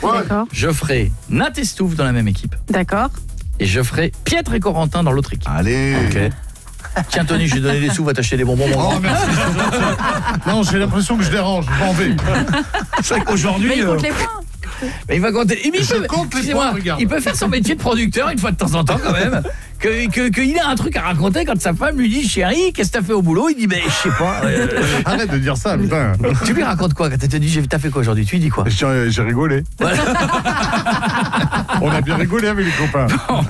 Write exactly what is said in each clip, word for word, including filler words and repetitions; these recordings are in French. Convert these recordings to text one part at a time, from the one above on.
Ouais. D'accord. Je ferai Nat et Stouff dans la même équipe. D'accord. Et je ferai Pietre et Corentin dans l'autre équipe. Allez. Ok. Tiens Tony, je vais donner des sous, va t'acheter des bonbons. Oh merci. Non, j'ai l'impression que je dérange, je m'en vais. C'est vrai qu'aujourd'hui... Mais il euh, compte les points. Mais il va compter. Et mais il Je peut, compte les excusez-moi, points, regarde. il peut faire son métier de producteur une fois de temps en temps quand même. Que, que, qu'il a un truc à raconter quand sa femme lui dit chérie, qu'est-ce que t'as fait au boulot? Il dit ben je sais pas. Euh, Arrête de dire ça, putain. tu lui racontes quoi quand elle te dit t'as fait quoi aujourd'hui? Tu lui dis quoi? J'ai j'ai rigolé. Voilà. On a bien rigolé avec les copains. Bon,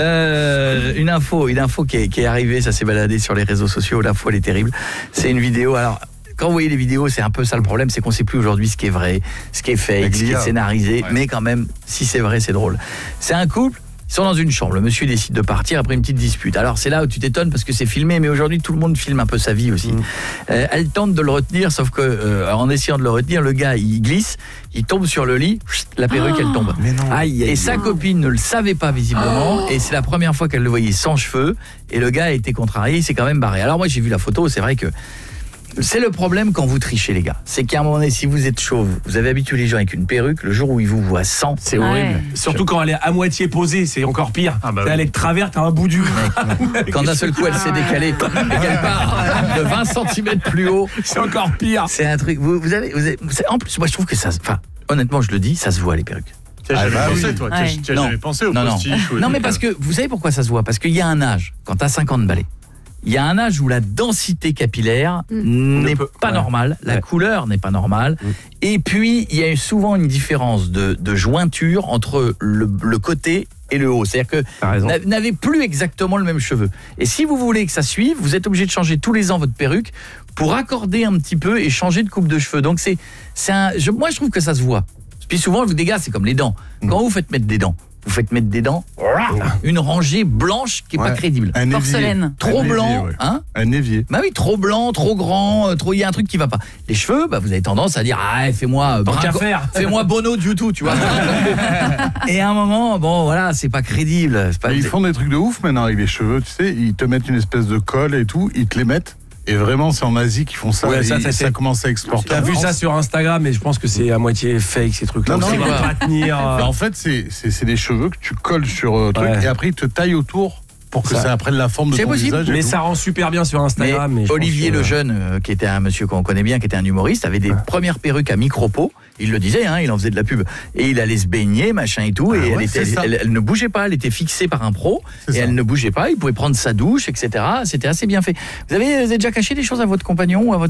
euh, une info, une info qui est, qui est arrivée, ça s'est baladé sur les réseaux sociaux. L'info elle est terrible. C'est une vidéo. Alors quand vous voyez les vidéos, c'est un peu ça le problème, c'est qu'on sait plus aujourd'hui ce qui est vrai, ce qui est fake, ce qui est scénarisé, ouais. Mais quand même, si c'est vrai, c'est drôle. C'est un couple, ils sont dans une chambre, le monsieur décide de partir après une petite dispute. Alors c'est là où tu t'étonnes parce que c'est filmé, mais aujourd'hui tout le monde filme un peu sa vie aussi. Mmh. Euh, elle tente de le retenir, sauf que euh, en essayant de le retenir, le gars il glisse, il tombe sur le lit, la perruque oh, elle tombe. Mais non. Aïe, aïe, et sa copine ne le savait pas visiblement, oh. Et c'est la première fois qu'elle le voyait sans cheveux, et le gars a été contrarié, il s'est quand même barré. Alors moi j'ai vu la photo, c'est vrai que c'est le problème quand vous trichez les gars. C'est qu'à un moment donné, si vous êtes chauve, vous avez habitué les gens avec une perruque, le jour où ils vous voient sans, c'est ouais. horrible. Surtout quand elle est à moitié posée, c'est encore pire. Ah bah oui. Elle est de travers, t'as un bout du... Quand d'un seul coup elle s'est décalée et qu'elle part de vingt centimètres plus haut, c'est encore pire. C'est un truc, vous, vous, avez, vous avez... En plus, moi je trouve que ça... Enfin, honnêtement, je le dis, ça se voit les perruques. Tu as jamais ah, pensé, oui. toi Ouais. Tu as jamais pensé au non, postiche non. non, mais parce que, vous savez pourquoi ça se voit? Parce qu'il y a un âge, quand t'as cinquante balais, il y a un âge où la densité capillaire mmh. n'est pas ouais. normale, la ouais. couleur n'est pas normale, mmh. et puis il y a souvent une différence de, de jointure entre le, le côté et le haut. C'est-à-dire que vous n'avez plus exactement le même cheveu. Et si vous voulez que ça suive, vous êtes obligé de changer tous les ans votre perruque pour accorder un petit peu et changer de coupe de cheveux. Donc c'est, c'est un, je, moi je trouve que ça se voit. Puis souvent, les gars, c'est comme les dents. Quand mmh. vous faites mettre des dents, vous faites mettre des dents, une rangée blanche qui est ouais. pas crédible. Un porcelaine. Trop un blanc, évier, ouais. hein? Un évier. Bah oui, trop blanc, trop grand, trop il y a un truc qui va pas. Les cheveux, bah vous avez tendance à dire ah, fais-moi Bringo, fais-moi Bono du tout, tu vois. Et à un moment, bon voilà, c'est pas crédible, c'est pas... Ils font des trucs de ouf maintenant avec les cheveux, tu sais, ils te mettent une espèce de colle et tout, ils te les mettent. Et vraiment, c'est en Asie qu'ils font ça. Ouais, et ça, ça, ça commence à exporter. T'as vu ça sur Instagram, mais je pense que c'est à moitié fake ces trucs-là. Non, non, non, pas tenir. Bah, en fait, c'est, c'est, c'est des cheveux que tu colles sur euh, truc ouais. et après ils te taillent autour pour que ça, ça prenne la forme de c'est ton possible. visage. Mais ça rend super bien sur Instagram. Mais mais Olivier que... Lejeune, euh, qui était un monsieur qu'on connaît bien, qui était un humoriste, avait des ouais. premières perruques à micro-pot. Il le disait, hein, il en faisait de la pub. Et il allait se baigner, machin et tout. Ah, et ouais, elle, était, elle, elle, elle ne bougeait pas, elle était fixée par un pro. C'est et ça. Elle ne bougeait pas, il pouvait prendre sa douche, et cetera. C'était assez bien fait. Vous avez, vous avez déjà caché des choses à votre compagnon ou à votre